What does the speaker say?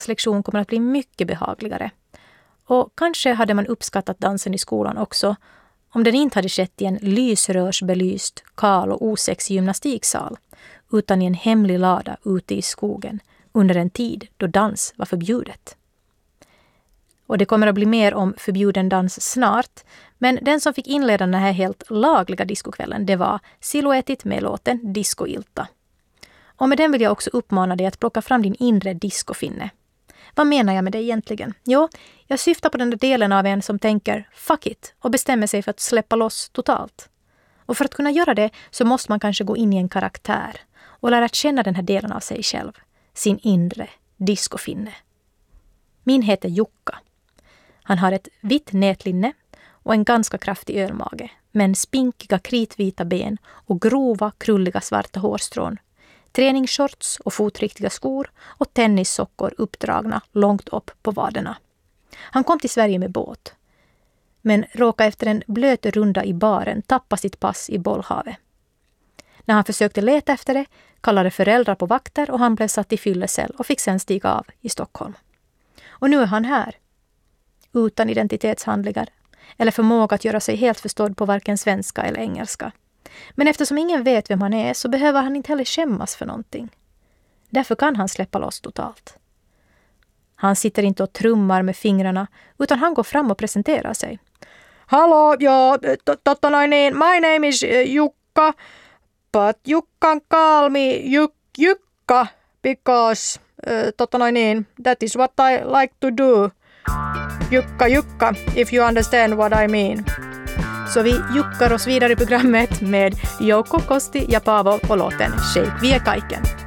lektion kommer att bli mycket behagligare. Och kanske hade man uppskattat dansen i skolan också om den inte hade skett i en lysrörsbelyst, kal och osexig gymnastiksal utan i en hemlig lada ute i skogen under en tid då dans var förbjudet. Och det kommer att bli mer om förbjuden dans snart, men den som fick inleda den här helt lagliga diskokvällen, det var Silhouettet med låten Disco Ilta. Och med den vill jag också uppmana dig att plocka fram din inre discofinne. Vad menar jag med det egentligen? Jo, jag syftar på den där delen av en som tänker fuck it och bestämmer sig för att släppa loss totalt. Och för att kunna göra det så måste man kanske gå in i en karaktär och lära känna den här delen av sig själv, sin inre discofinne. Min heter Jukka. Han har ett vitt nätlinne och en ganska kraftig ölmage, men spinkiga kritvita ben och grova krulliga svarta hårstrån. Träningsshorts och fotriktiga skor och tennissockor uppdragna långt upp på vaderna. Han kom till Sverige med båt, men råkade efter en blöt runda i baren tappa sitt pass i bollhavet. När han försökte leta efter det kallade föräldrar på vakter och han blev satt i fyllecell och fick sen stiga av i Stockholm. Och nu är han här, utan identitetshandlingar eller förmåga att göra sig helt förstådd på varken svenska eller engelska. Men eftersom ingen vet vem han är så behöver han inte heller skämmas för någonting. Därför kan han släppa loss totalt. Han sitter inte och trummar med fingrarna utan han går fram och presenterar sig. Hallå, my name is Jukka, but you can call me Jukka because that is what I like to do. Jukka, if you understand what I mean. Så vi juckar oss vidare i programmet med Jouko Kosti ja Paavo och låten Shake via kaiken.